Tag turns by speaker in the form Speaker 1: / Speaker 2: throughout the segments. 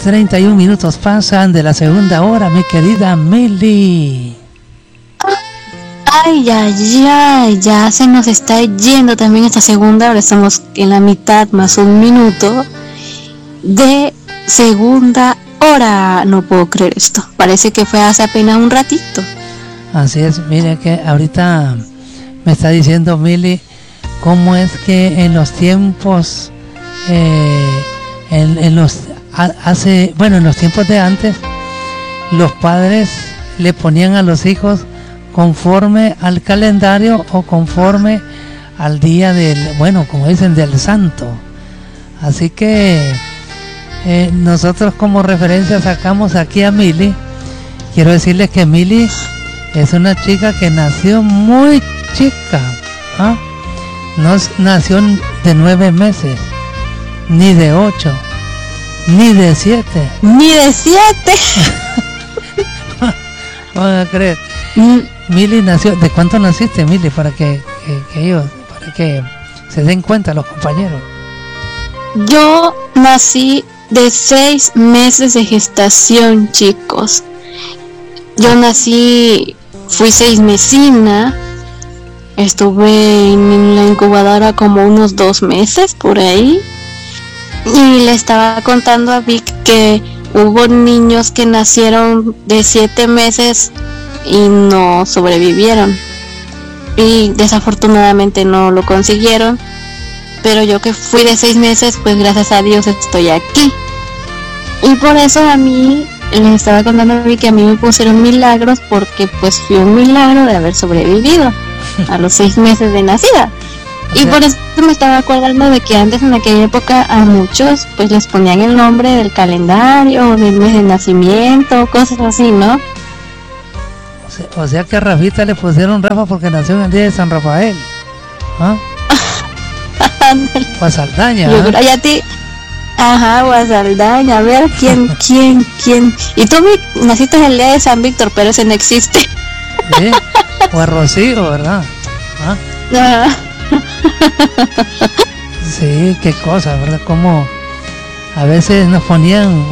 Speaker 1: 31 minutos pasan de la segunda hora, mi querida Mili.
Speaker 2: Ay, ya se nos está yendo también esta segunda hora. Estamos en la mitad más un minuto de segunda hora. No puedo creer esto. Parece que fue hace apenas un ratito.
Speaker 1: Así es, mire que ahorita me está diciendo Mili cómo es que en los tiempos, en los tiempos de antes, los padres le ponían a los hijos conforme al calendario o conforme al día del, como dicen, del santo. Así que nosotros como referencia sacamos aquí a Mili. Quiero decirles que Mili es una chica que nació muy chica, ¿ah? No nació de 9 meses, ni de 8, ni de 7.
Speaker 2: ¡Ni de 7!
Speaker 1: Van a creer. Mili nació. ¿De cuánto naciste, Mili? Para que se den cuenta los compañeros.
Speaker 2: Yo nací de 6 meses de gestación, chicos. Yo nací, fui 6 mesina. Estuve en la incubadora como unos 2 meses por ahí. Y le estaba contando a Vic que hubo niños que nacieron de 7 meses y no sobrevivieron. Y desafortunadamente no lo consiguieron. Pero yo que fui de 6 meses, pues gracias a Dios estoy aquí. Y por eso a mí, les estaba contando a Vic que a mí me pusieron milagros, porque pues fui un milagro de haber sobrevivido a los 6 meses de nacida. Y por eso me estaba acordando de que antes, en aquella época, a muchos pues les ponían el nombre del calendario, del mes de nacimiento, cosas así, ¿no?
Speaker 1: O sea que a Rafita le pusieron Rafa porque nació en el día de San Rafael, ¿ah? O a Saldaña,
Speaker 2: ¿ah? Y a ti, ajá, o a Saldaña, a ver quién. Y tú naciste en el día de San Víctor, pero ese no existe.
Speaker 1: ¿Sí? O a Rocío, ¿verdad? ¿Ah? Sí, qué cosa, ¿verdad? Como a veces nos ponían,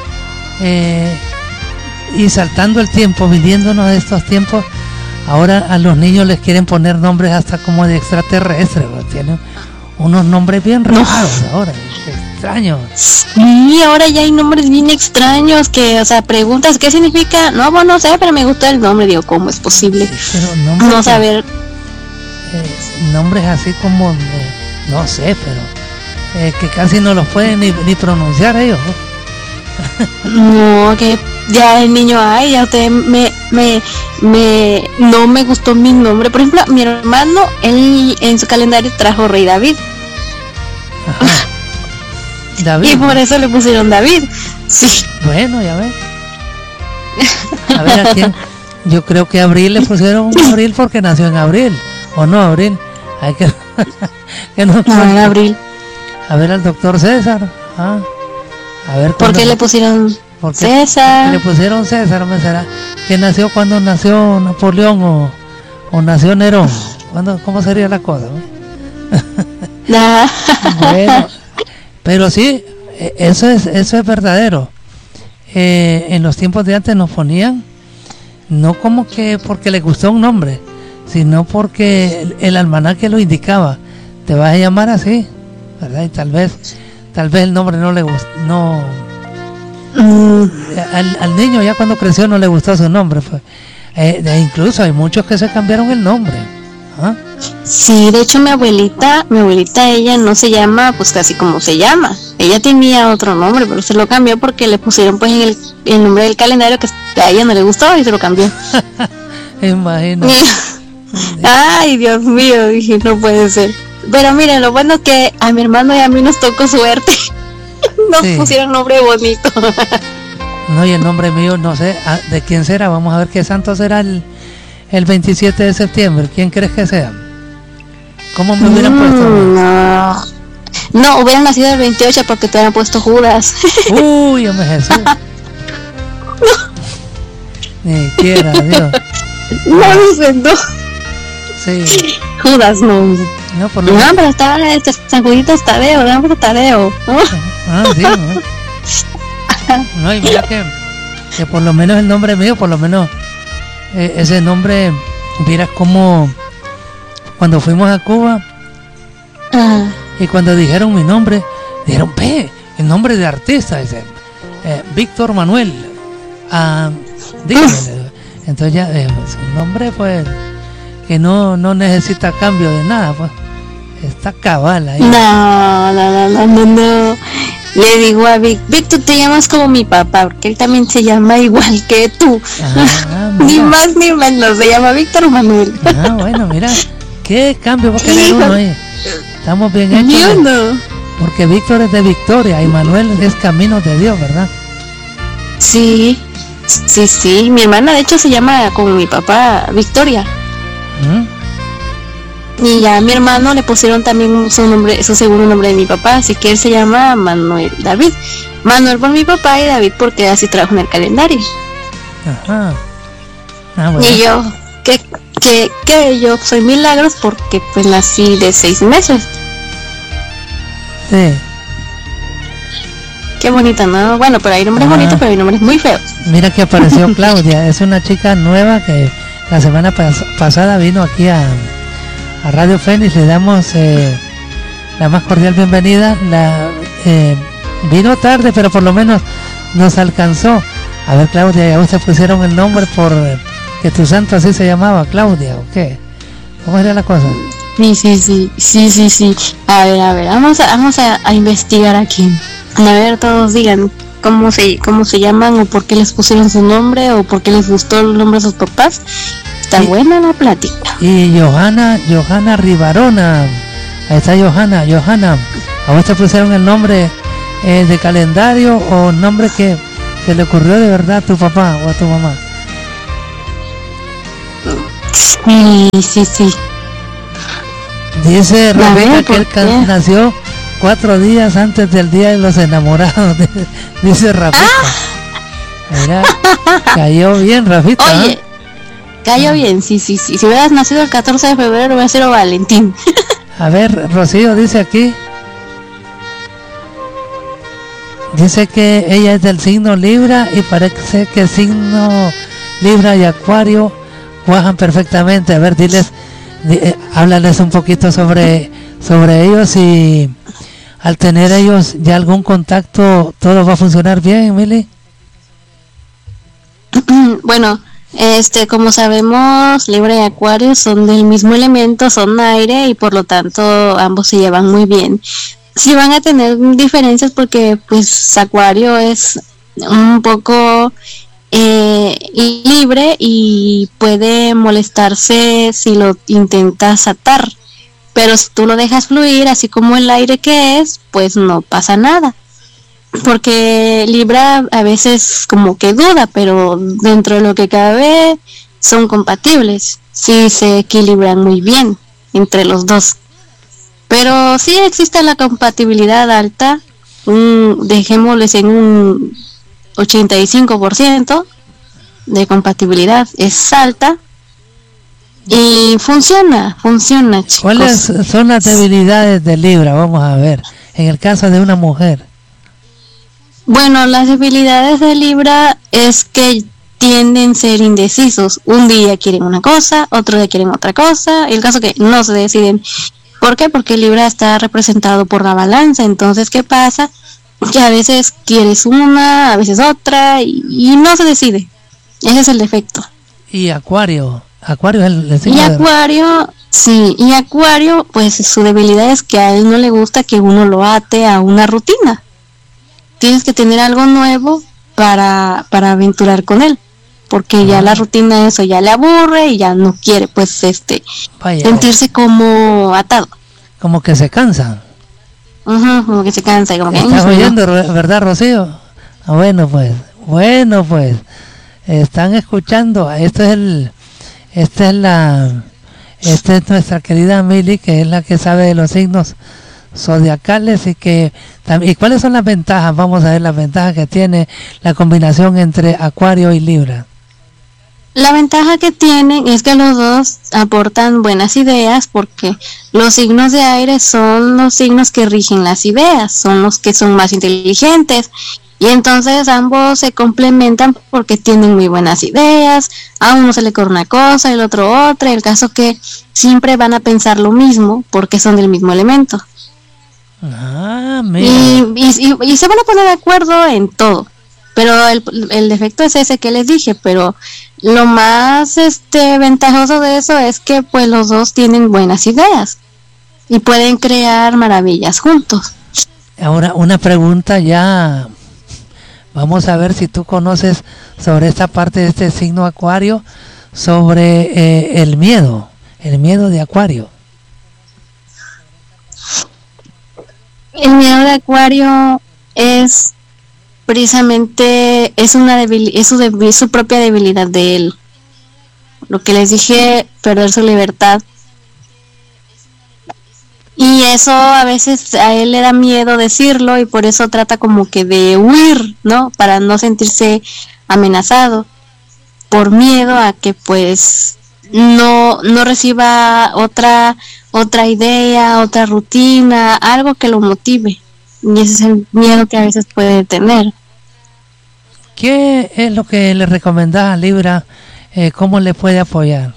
Speaker 1: y saltando el tiempo, viniéndonos de estos tiempos, ahora a los niños les quieren poner nombres hasta como de extraterrestres, ¿verdad? Tienen unos nombres bien raros ahora, extraños.
Speaker 2: Sí, ahora ya hay nombres bien extraños que, o sea, preguntas ¿qué significa? No sé, pero me gustó el nombre. Digo, ¿cómo es posible? Sí, pero no saber.
Speaker 1: Nombres así como, no sé, pero que casi no los pueden ni pronunciar ellos.
Speaker 2: No, que ya el niño, ya usted no me gustó mi nombre. Por ejemplo, mi hermano, él en su calendario trajo Rey David.
Speaker 1: Ajá. David.
Speaker 2: Y por eso le pusieron David. Sí.
Speaker 1: Bueno, ya ves. A ver, ¿a quién? Yo creo que a Abril le pusieron Abril porque nació en abril. ¿O no, Abril? Hay que no,
Speaker 2: en abril.
Speaker 1: A ver al doctor César. A ver,
Speaker 2: ¿por qué le pusieron César?
Speaker 1: Le pusieron César, ¿me será? ¿Que nació cuando nació Napoleón o nació Nerón? ¿Cómo sería la cosa? Bueno, pero sí, eso es verdadero. En los tiempos de antes nos ponían, no como que porque les gustó un nombre, sino porque el almanaque lo indicaba. Te vas a llamar así, ¿verdad? Y tal vez el nombre no le gustó, al niño ya cuando creció no le gustó su nombre, pues. Incluso hay muchos que se cambiaron el nombre. ¿Ah?
Speaker 2: Sí, de hecho mi abuelita, ella no se llama pues casi como se llama. Ella tenía otro nombre, pero se lo cambió porque le pusieron pues en el nombre del calendario que a ella no le gustaba y se lo cambió.
Speaker 1: Imagino.
Speaker 2: Ay, Dios mío, dije, no puede ser. Pero miren, lo bueno es que a mi hermano y a mí nos tocó suerte. Nos pusieron nombre bonito.
Speaker 1: No, y el nombre mío no sé de quién será. Vamos a ver qué santo será el 27 de septiembre. ¿Quién crees que sea? ¿Cómo me hubieran puesto?
Speaker 2: No, hubieran nacido el 28 porque te hubieran puesto Judas.
Speaker 1: Uy, hombre Jesús. Ni quiera, Dios.
Speaker 2: No. Sí. Judas no.
Speaker 1: No, por lo menos.
Speaker 2: Pero estaba San Judito Tadeo, Tadeo.
Speaker 1: Sí, ¿no? No, y mira que por lo menos el nombre mío, por lo menos ese nombre, vieras como cuando fuimos a Cuba y cuando dijeron mi nombre, dijeron, ve, el nombre de artista, dice, Víctor Manuel. Dígame. Entonces ya es un nombre pues que no necesita cambio de nada, pues está cabal ahí.
Speaker 2: No. Le digo a Víctor, te llamas como mi papá, porque él también se llama igual que tú. Ni más ni menos, se llama Víctor Manuel.
Speaker 1: Bueno, mira, qué cambio va a querer uno ahí. Estamos bien hechos. Porque Víctor es de Victoria y Manuel es Camino de Dios, ¿verdad?
Speaker 2: Sí. Mi hermana de hecho se llama como mi papá, Victoria. Y ya a mi hermano le pusieron también su segundo nombre de mi papá, así que él se llama Manuel David. Manuel por mi papá y David porque así trabajo en el calendario.
Speaker 1: Ajá. Bueno.
Speaker 2: Y yo, que yo soy Milagros porque pues nací de 6 meses.
Speaker 1: Sí.
Speaker 2: Qué bonita, ¿no? Bueno, pero hay nombres bonitos, pero hay nombres muy feos.
Speaker 1: Mira que apareció Claudia, es una chica nueva que la semana pasada vino aquí a Radio Fénix. Le damos la más cordial bienvenida. Vino tarde, pero por lo menos nos alcanzó. A ver, Claudia, ¿ya ustedes pusieron el nombre por que tu santo así se llamaba, Claudia, o qué? ¿Cómo era la cosa?
Speaker 2: Sí. A ver, vamos a investigar aquí. A ver, todos digan cómo se llaman o por qué les pusieron su nombre o por qué les gustó el nombre de sus papás. Está buena la plática.
Speaker 1: Y Johanna Rivarona, ahí está Johanna, ¿a vos te pusieron el nombre de calendario o nombre que se le ocurrió de verdad a tu papá o a tu mamá?
Speaker 2: Sí.
Speaker 1: Dice Rebeca que él nació 4 días antes del día de los enamorados, dice Rafita. Mira, cayó bien, Rafita.
Speaker 2: Oye, cayó bien, sí. Si hubieras nacido el 14 de febrero hubiera sido Valentín.
Speaker 1: A ver, Rocío dice aquí. Dice que ella es del signo Libra y parece que el signo Libra y Acuario cuajan perfectamente. A ver, háblales un poquito sobre ellos y al tener ellos ya algún contacto, ¿todo va a funcionar bien, Mili?
Speaker 2: Bueno, como sabemos, Libra y Acuario son del mismo elemento, son aire y por lo tanto ambos se llevan muy bien. Sí van a tener diferencias porque pues Acuario es un poco libre y puede molestarse si lo intentas atar. Pero si tú lo dejas fluir, así como el aire que es, pues no pasa nada. Porque Libra a veces como que duda, pero dentro de lo que cabe son compatibles. Sí se equilibran muy bien entre los dos. Pero sí existe la compatibilidad alta, dejémosles en un 85% de compatibilidad, es alta. Y funciona, chicos.
Speaker 1: ¿Cuáles son las debilidades de Libra? Vamos a ver, en el caso de una mujer.
Speaker 2: Bueno, las debilidades de Libra es que tienden a ser indecisos. Un día quieren una cosa, otro día quieren otra cosa. Y el caso que no se deciden. ¿Por qué? Porque Libra está representado por la balanza. Entonces, ¿qué pasa? Que a veces quieres una, a veces otra y no se decide. Ese es el defecto.
Speaker 1: ¿Y Acuario? Acuario es el signo.
Speaker 2: Y Acuario, sí, y Acuario, pues su debilidad es que a él no le gusta que uno lo ate a una rutina. Tienes que tener algo nuevo para aventurar con él, porque ya la rutina eso ya le aburre y ya no quiere pues sentirse como atado.
Speaker 1: Como que se cansa.
Speaker 2: Como que se cansa y como que...
Speaker 1: ¿Estás oyendo, verdad, Rocío? Bueno pues, están escuchando, esta es nuestra querida Mili, que es la que sabe de los signos zodiacales y cuáles son las ventajas. Vamos a ver las ventajas que tiene la combinación entre Acuario y Libra.
Speaker 2: La ventaja que tienen es que los dos aportan buenas ideas porque los signos de aire son los signos que rigen las ideas, son los que son más inteligentes Y entonces ambos se complementan porque tienen muy buenas ideas, a uno se le ocurre una cosa, el otro otra, el caso que siempre van a pensar lo mismo porque son del mismo elemento. Y se van a poner de acuerdo en todo. Pero el defecto es ese que les dije, pero lo más ventajoso de eso es que pues los dos tienen buenas ideas y pueden crear maravillas juntos.
Speaker 1: Ahora una pregunta ya, vamos a ver si tú conoces sobre esta parte de este signo Acuario, sobre el miedo de Acuario.
Speaker 2: El miedo de Acuario es precisamente es su propia debilidad de él. Lo que les dije, perder su libertad. Y eso a veces a él le da miedo decirlo y por eso trata como que de huir, ¿no? Para no sentirse amenazado, por miedo a que pues no reciba otra idea, otra rutina, algo que lo motive. Y ese es el miedo que a veces puede tener.
Speaker 1: ¿Qué es lo que le recomendás a Libra? ¿Cómo le puede apoyar?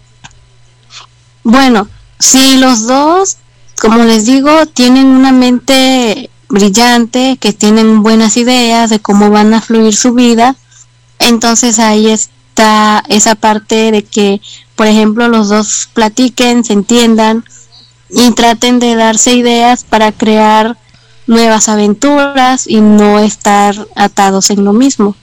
Speaker 2: Bueno, si los dos, como les digo, tienen una mente brillante, que tienen buenas ideas de cómo van a fluir su vida, entonces ahí está esa parte de que, por ejemplo, los dos platiquen, se entiendan y traten de darse ideas para crear nuevas aventuras y no estar atados en lo mismo.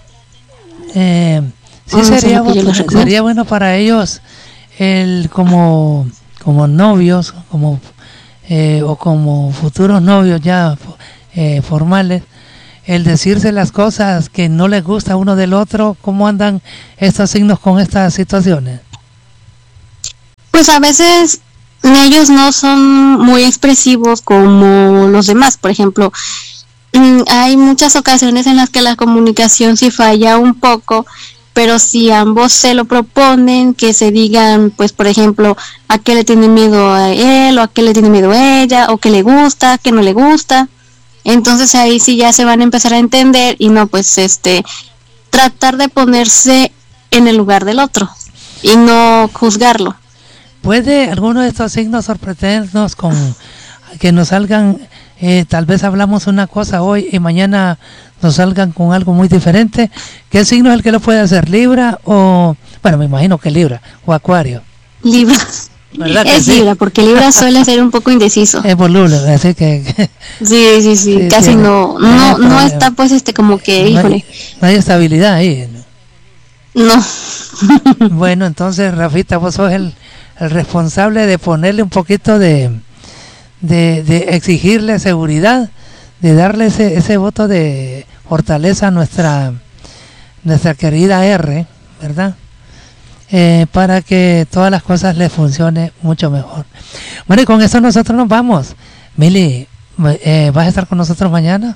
Speaker 1: Sí, sería bueno para ellos como novios, o como futuros novios ya formales, el decirse las cosas que no les gusta uno del otro. ¿Cómo andan estos signos con estas situaciones?
Speaker 2: Pues a veces ellos no son muy expresivos como los demás. Por ejemplo, hay muchas ocasiones en las que la comunicación sí falla un poco, pero si ambos se lo proponen, que se digan, pues por ejemplo, a qué le tiene miedo a él, o a qué le tiene miedo a ella, o qué le gusta, qué no le gusta, entonces ahí sí ya se van a empezar a entender y no pues tratar de ponerse en el lugar del otro y no juzgarlo.
Speaker 1: ¿Puede alguno de estos signos sorprendernos con que nos salgan, tal vez hablamos una cosa hoy y mañana nos salgan con algo muy diferente? ¿Qué signo es el que lo puede hacer? ¿Libra o...? Bueno, me imagino que Libra o Acuario.
Speaker 2: Libra. Es sí? Libra, porque Libra suele ser un poco indeciso.
Speaker 1: Es voluble, así que...
Speaker 2: Sí, casi no está pues como que, híjole.
Speaker 1: No hay estabilidad ahí.
Speaker 2: No.
Speaker 1: Bueno, entonces, Rafita, vos sos el responsable de ponerle un poquito de exigirle seguridad, de darle ese voto de fortaleza a nuestra querida R, ¿verdad? Para que todas las cosas le funcione mucho mejor. Bueno, y con eso nosotros nos vamos. Mili, ¿vas a estar con nosotros mañana?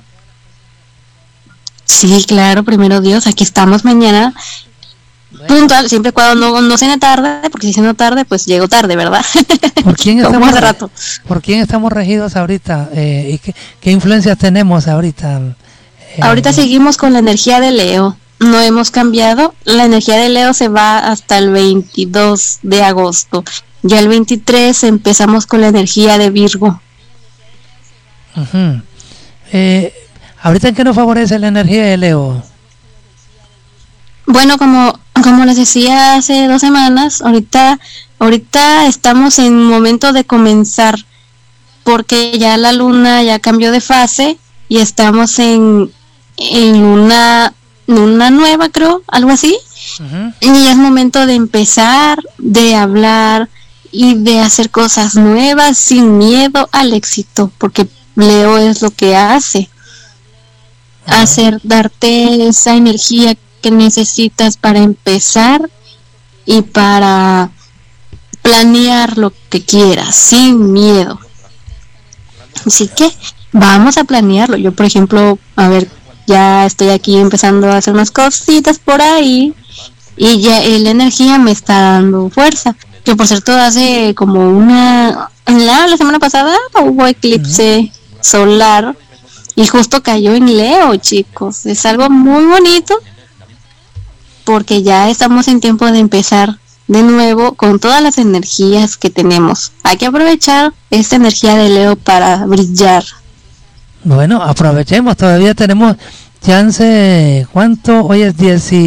Speaker 2: Sí, claro, primero Dios, aquí estamos mañana. Bueno. Puntual, siempre cuando no cene tarde, porque si ceno tarde, pues llego tarde, ¿verdad?
Speaker 1: ¿Por quién estamos regidos ahorita? ¿Y qué influencias tenemos ahorita?
Speaker 2: Ahorita seguimos con la energía de Leo. No hemos cambiado. La energía de Leo se va hasta el 22 de agosto. Ya el 23 empezamos con la energía de Virgo.
Speaker 1: Uh-huh. ¿Ahorita en qué nos favorece la energía de Leo?
Speaker 2: Bueno, como les decía hace 2 semanas, ahorita estamos en momento de comenzar, porque ya la luna ya cambió de fase y estamos en una nueva, creo, algo así. Uh-huh. Y es momento de empezar, de hablar y de hacer cosas nuevas sin miedo al éxito, porque Leo es lo que hace. Uh-huh. Darte esa energía que necesitas para empezar y para planear lo que quieras sin miedo. Así que vamos a planearlo. Yo, por ejemplo, ya estoy aquí empezando a hacer unas cositas por ahí y ya la energía me está dando fuerza. Que por cierto, hace como la semana pasada hubo eclipse solar Y justo cayó en Leo, chicos. Es algo muy bonito porque ya estamos en tiempo de empezar de nuevo con todas las energías que tenemos. Hay que aprovechar esta energía de Leo para brillar.
Speaker 1: Bueno, aprovechemos, todavía tenemos chance. ¿Cuánto? Hoy es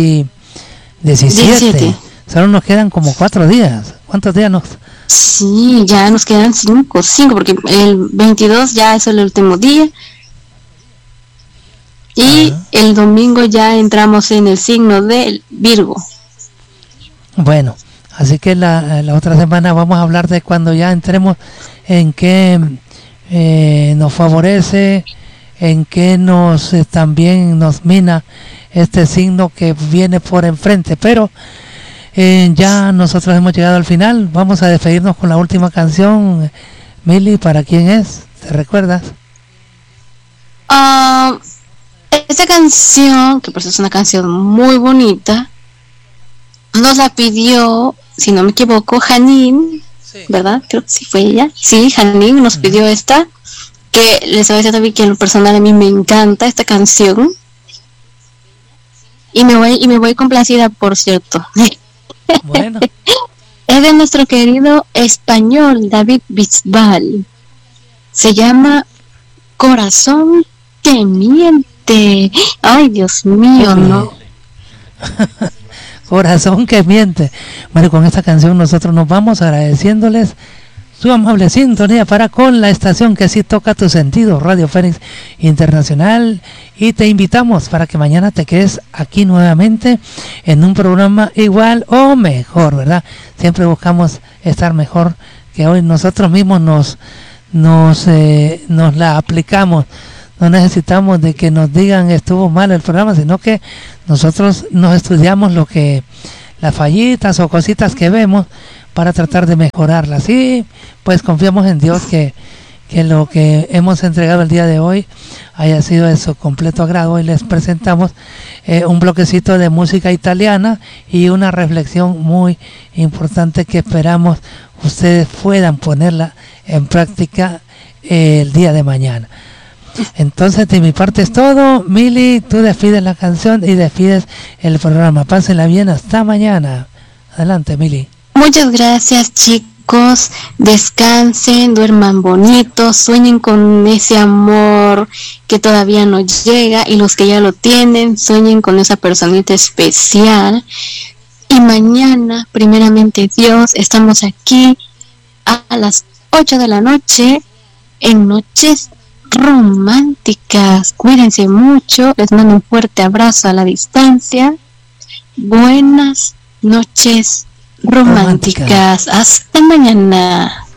Speaker 1: 17. Solo nos quedan como 4 días. ¿Cuántos días nos...?
Speaker 2: Sí, ya nos quedan 5, porque el 22 ya es el último día. Y el domingo ya entramos en el signo del Virgo.
Speaker 1: Bueno, así que la otra semana vamos a hablar de cuando ya entremos en qué nos favorece, en qué nos también nos mina este signo que viene por enfrente. Pero ya nosotros hemos llegado al final. Vamos a despedirnos con la última canción. Mili, ¿para quién es? ¿Te recuerdas?
Speaker 2: Esta canción, que por eso es una canción muy bonita, nos la pidió, si no me equivoco, Janine, sí. ¿Verdad? Creo que sí fue ella. Sí, Janine nos pidió esta, que les voy a decir también que en lo personal a mí me encanta esta canción. Y me voy complacida, por cierto.
Speaker 1: Bueno.
Speaker 2: Es de nuestro querido español David Bisbal. Se llama Corazón que miente. Ay, Dios mío, no.
Speaker 1: Corazón que miente. Bueno, con esta canción nosotros nos vamos agradeciéndoles su amable sintonía para con la estación que sí toca tu sentido, Radio Fénix Internacional, y te invitamos para que mañana te quedes aquí nuevamente en un programa igual o mejor, ¿verdad? Siempre buscamos estar mejor que hoy. Nosotros mismos nos la aplicamos. No necesitamos de que nos digan estuvo mal el programa, sino que nosotros nos estudiamos las fallitas o cositas que vemos para tratar de mejorarlas. Y pues confiamos en Dios que lo que hemos entregado el día de hoy haya sido de su completo agrado. Y les presentamos un bloquecito de música italiana y una reflexión muy importante que esperamos ustedes puedan ponerla en práctica el día de mañana. Entonces de mi parte es todo. Mili, tú despides la canción y despides el programa. Pásenla bien, hasta mañana. Adelante, Mili.
Speaker 2: Muchas gracias, chicos. Descansen, duerman bonito, sueñen con ese amor que todavía no llega, y los que ya lo tienen, sueñen con esa personita especial. Y mañana, primeramente Dios, estamos aquí a las 8 de la noche en Noches Románticas. Cuídense mucho, les mando un fuerte abrazo a la distancia. Buenas noches románticas. Hasta mañana.